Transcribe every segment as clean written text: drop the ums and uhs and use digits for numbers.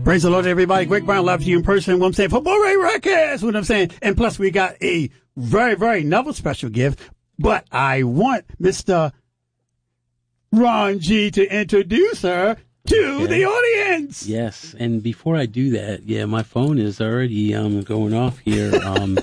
Praise the Lord, everybody. Greg Brown, live to you in person. What I'm saying, Football Ray Rockcast. What I'm saying. And plus, we got a very, very novel special gift. But I want Mr. Ron G to introduce her to the audience. Yes. And before I do that, my phone is already going off here.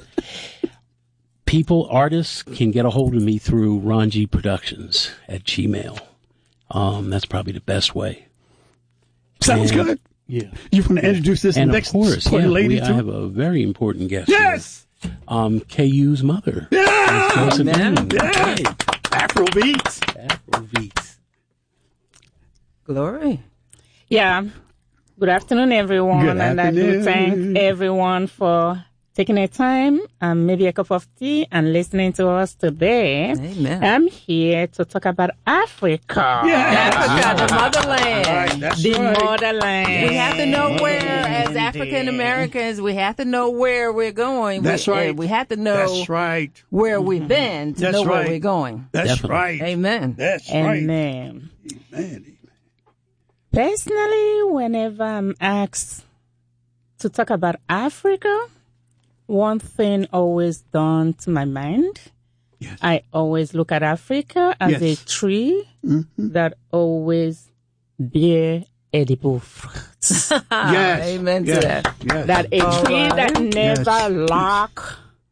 Artists can get a hold of me through Ron G Productions at Gmail. That's probably the best way. Sounds good. Yeah. You want to introduce this and next of course, lady I have a very important guest. Yes. Here. KU's mother. Yeah. Amen. Yeah. Okay. Afrobeats. Glory. Yeah. Good afternoon, everyone. Good and afternoon. I do thank everyone for taking a time and maybe a cup of tea and listening to us today. Amen. I'm here to talk about Africa. Africa, the motherland. Right, that's The right. motherland. We have to know where, as Indeed. African Americans, we have to know where we're going. That's right. We have to know That's right. where we've been to That's know where right. we're going. That's Definitely. right. Amen. That's right. Amen. Amen. Personally, whenever I'm asked to talk about Africa, one thing always dawned to my mind. Yes. I always look at Africa as Yes. a tree that always bear edible fruits. Yes. Amen to Yes. that. Yes. That a All tree right. that never lack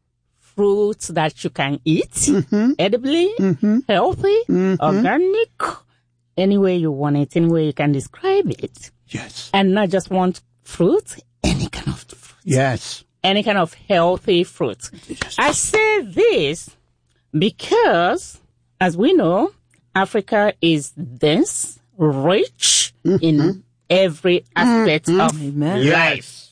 fruits that you can eat, edibly, healthy, organic, any way you want it, any way you can describe it. Yes. And not just one fruit, any kind of fruit. Yes. Any kind of healthy fruit. I say this because, as we know, Africa is dense, rich in every aspect of Amen. Yes.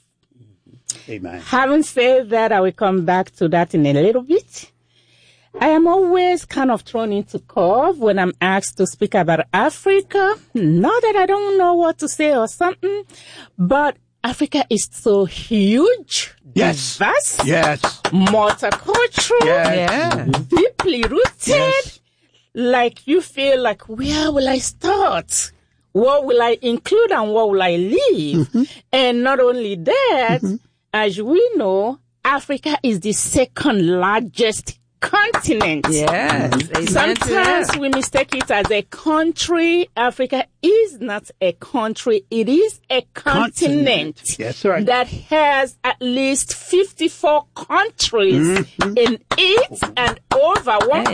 Amen. Having said that, I will come back to that in a little bit. I am always kind of thrown into curve when I'm asked to speak about Africa. Not that I don't know what to say or something, but Africa is so huge, Yes. diverse, Yes. multicultural, Yeah. deeply rooted. Yes. Like you feel like, where will I start? What will I include and what will I leave? And not only that, as we know, Africa is the second largest continent. Yes. Amen to Sometimes that. we mistake it as a country. Africa is not a country. It is a continent. That's right. That has at least 54 countries in it and over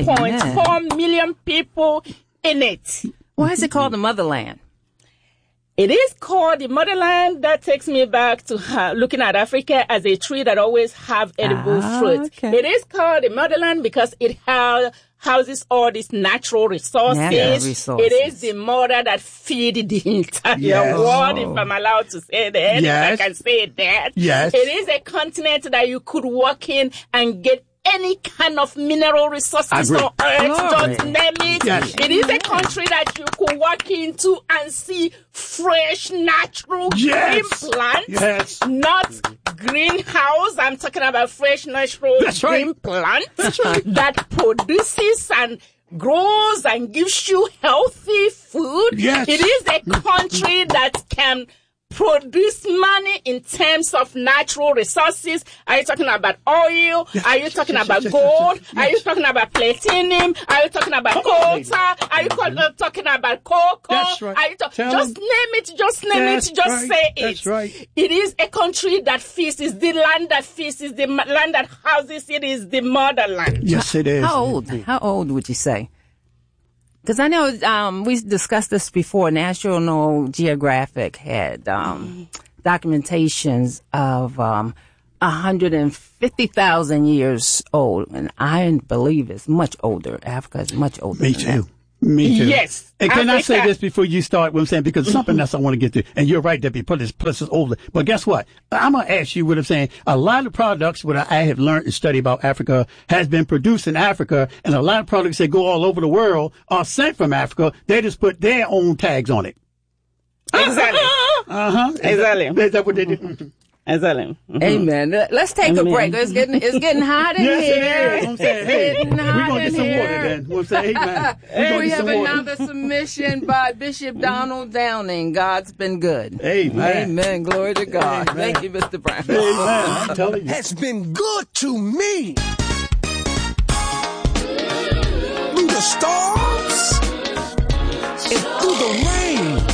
1.4 million people in it. Why is it called the motherland? It is called the motherland. That takes me back to looking at Africa as a tree that always have edible fruit. Okay. It is called the motherland because it houses all these natural resources. Natural resources. It is the mother that feed the entire Yes. world, if I'm allowed to say that. Yes. If I can say that. Yes. It is a continent that you could walk in and get any kind of mineral resources Agree. on earth, Glory. don't name it. Yes. It is a country that you could walk into and see fresh, natural Yes. green plants, Yes. not greenhouse. I'm talking about fresh, natural That's right. green plants that produces and grows and gives you healthy food. Yes. It is a country that can produce money in terms of natural resources. Are you talking about oil? Yes, Are you yes, talking yes, about yes, gold? yes, yes, Are you yes. talking about platinum? Are you talking about Come on, lady. coltan? Are you talking about cocoa? That's right. Are you Tell just them. name it, just name That's it, just right. say it. That's right. It is a country that feasts, is the land that feasts, is the land that houses, it is the motherland. Yes, it is. How old? How old would you say? Because I know we discussed this before. National Geographic had documentations of 150,000 years old, and I believe it's much older. Africa is much older. Me than too. that. Me too. Yes. And can I say Africa- this before you start what I'm saying? Because something else I want to get to. And you're right, Debbie. Plus it's older. But guess what? I'm going to ask you what I'm saying. A lot of products, what I have learned and studied about Africa, has been produced in Africa. And a lot of products that go all over the world are sent from Africa. They just put their own tags on it. Exactly. Uh-huh. Exactly. Is that what they do? Exactly. Amen. Let's take a break. It's getting hot in Yes, here. it is. I'm saying, hey, It's getting hot we're going to in get some here. water then. We'll say, amen. We have another submission by Bishop Donald Downing. God's been good. Amen. Amen. Glory to God. Amen. Thank you, Mr. Brown. Amen. I'm telling you. Has been good to me. Through the storm